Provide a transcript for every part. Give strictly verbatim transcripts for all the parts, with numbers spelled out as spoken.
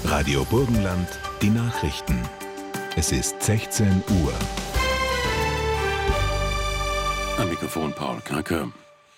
Radio Burgenland, die Nachrichten. Es ist sechzehn Uhr. Am Mikrofon Paul Kranke.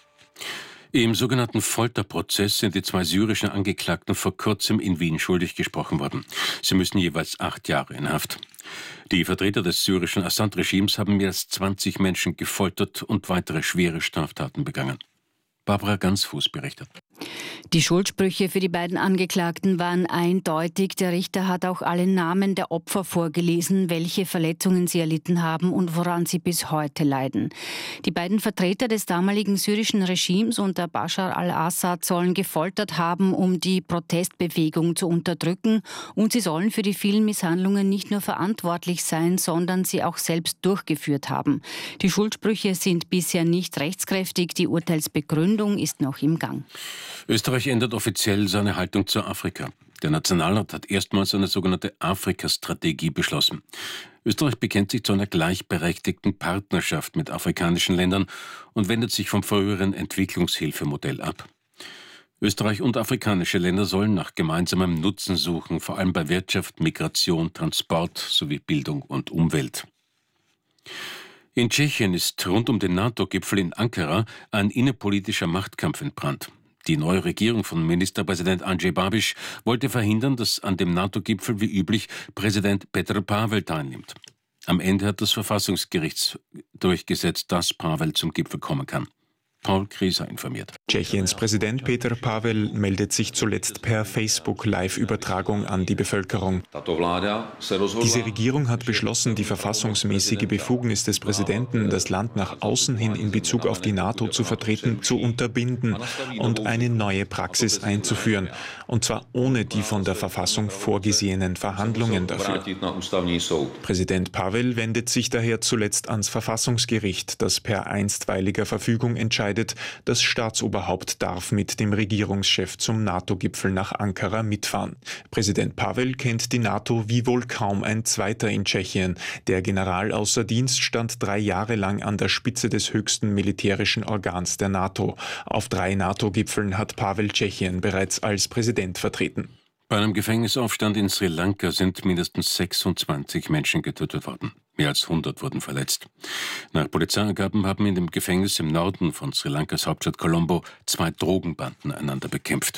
Im sogenannten Folterprozess sind die zwei syrischen Angeklagten vor kurzem in Wien schuldig gesprochen worden. Sie müssen jeweils acht Jahre in Haft. Die Vertreter des syrischen Assad-Regimes haben mehr als zwanzig Menschen gefoltert und weitere schwere Straftaten begangen. Barbara Gansfuß berichtet. Die Schuldsprüche für die beiden Angeklagten waren eindeutig. Der Richter hat auch alle Namen der Opfer vorgelesen, welche Verletzungen sie erlitten haben und woran sie bis heute leiden. Die beiden Vertreter des damaligen syrischen Regimes unter Bashar al-Assad sollen gefoltert haben, um die Protestbewegung zu unterdrücken. Und sie sollen für die vielen Misshandlungen nicht nur verantwortlich sein, sondern sie auch selbst durchgeführt haben. Die Schuldsprüche sind bisher nicht rechtskräftig. Die Urteilsbegründung ist noch im Gang. Österreich ändert offiziell seine Haltung zu Afrika. Der Nationalrat hat erstmals eine sogenannte Afrika-Strategie beschlossen. Österreich bekennt sich zu einer gleichberechtigten Partnerschaft mit afrikanischen Ländern und wendet sich vom früheren Entwicklungshilfemodell ab. Österreich und afrikanische Länder sollen nach gemeinsamem Nutzen suchen, vor allem bei Wirtschaft, Migration, Transport sowie Bildung und Umwelt. In Tschechien ist rund um den NATO-Gipfel in Ankara ein innenpolitischer Machtkampf entbrannt. Die neue Regierung von Ministerpräsident Andrej Babiš wollte verhindern, dass an dem NATO-Gipfel wie üblich Präsident Petr Pavel teilnimmt. Am Ende hat das Verfassungsgericht durchgesetzt, dass Pavel zum Gipfel kommen kann. Paul Krieser informiert. Tschechiens Präsident Petr Pavel meldet sich zuletzt per Facebook-Live-Übertragung an die Bevölkerung. Diese Regierung hat beschlossen, die verfassungsmäßige Befugnis des Präsidenten, das Land nach außen hin in Bezug auf die NATO zu vertreten, zu unterbinden und eine neue Praxis einzuführen. Und zwar ohne die von der Verfassung vorgesehenen Verhandlungen dafür. Präsident Pavel wendet sich daher zuletzt ans Verfassungsgericht, das per einstweiliger Verfügung entscheidet, das Staatsoberhaupt darf mit dem Regierungschef zum NATO-Gipfel nach Ankara mitfahren. Präsident Pavel kennt die NATO wie wohl kaum ein Zweiter in Tschechien. Der General außer Dienst stand drei Jahre lang an der Spitze des höchsten militärischen Organs der NATO. Auf drei NATO-Gipfeln hat Pavel Tschechien bereits als Präsident vertreten. Bei einem Gefängnisaufstand in Sri Lanka sind mindestens sechsundzwanzig Menschen getötet worden. Mehr als hundert wurden verletzt. Nach Polizeiangaben haben in dem Gefängnis im Norden von Sri Lankas Hauptstadt Colombo zwei Drogenbanden einander bekämpft.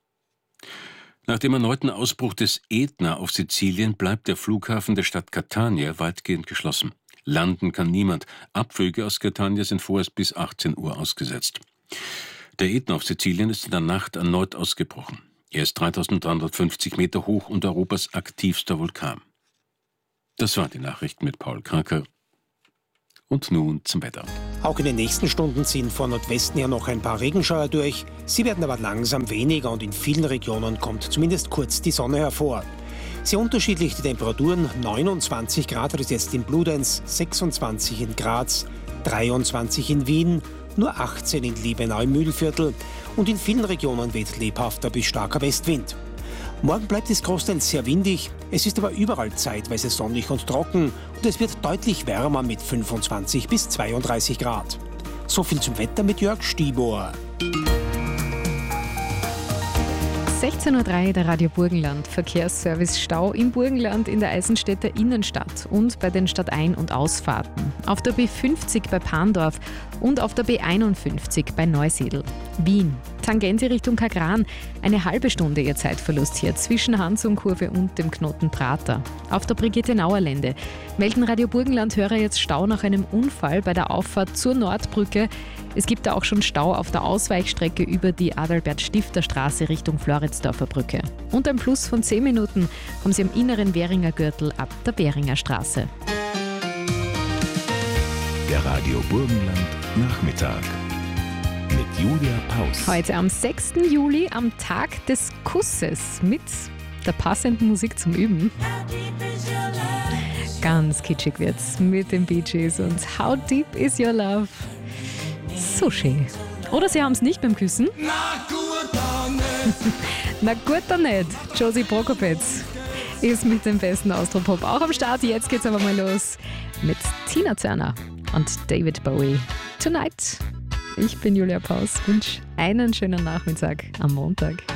Nach dem erneuten Ausbruch des Ätna auf Sizilien bleibt der Flughafen der Stadt Catania weitgehend geschlossen. Landen kann niemand. Abflüge aus Catania sind vorerst bis achtzehn Uhr ausgesetzt. Der Ätna auf Sizilien ist in der Nacht erneut ausgebrochen. Er ist dreitausenddreihundertfünfzig Meter hoch und Europas aktivster Vulkan. Das war die Nachricht mit Paul Kranke. Und nun zum Wetter. Auch in den nächsten Stunden ziehen von Nordwesten her noch ein paar Regenschauer durch. Sie werden aber langsam weniger und in vielen Regionen kommt zumindest kurz die Sonne hervor. Sehr unterschiedlich die Temperaturen. neunundzwanzig Grad hat es jetzt in Bludenz, sechsundzwanzig in Graz, dreiundzwanzig in Wien, nur achtzehn in Liebenau im Mühlviertel. Und in vielen Regionen weht lebhafter bis starker Westwind. Morgen bleibt es großteils sehr windig, es ist aber überall zeitweise sonnig und trocken und es wird deutlich wärmer mit fünfundzwanzig bis zweiunddreißig Grad. So viel zum Wetter mit Jörg Stibor. sechzehn Uhr drei, der Radio Burgenland. Verkehrsservice Stau im Burgenland in der Eisenstädter Innenstadt und bei den Stadtein- und Ausfahrten. Auf der B fünfzig bei Pandorf und auf der B einundfünfzig bei Neusiedl. Wien, Tangente Richtung Kagran. Eine halbe Stunde ihr Zeitverlust hier zwischen Hansumkurve und dem Knoten Prater. Auf der Brigitte-Nauer Lände melden Radio Burgenland-Hörer jetzt Stau nach einem Unfall bei der Auffahrt zur Nordbrücke. Es gibt da auch schon Stau auf der Ausweichstrecke über die Adalbert-Stifter-Straße Richtung Floridsdorfer Brücke. Und ein Plus von zehn Minuten kommen Sie am inneren Währinger Gürtel ab der Währinger Straße. Der Radio Burgenland Nachmittag mit Julia Paus. Heute am sechsten Juli, am Tag des Kusses, mit der passenden Musik zum Üben. Ganz kitschig wird's mit den Bee Gees und How Deep Is Your Love? So schön. Oder Sie haben es nicht beim Küssen? Na gut, dann nicht. Na gut, dann nicht. Josie Prokopetz ist mit dem besten Austropop auch am Start. Jetzt geht's aber mal los mit Tina Turner und David Bowie. Tonight. Ich bin Julia Paus. Wünsche einen schönen Nachmittag am Montag.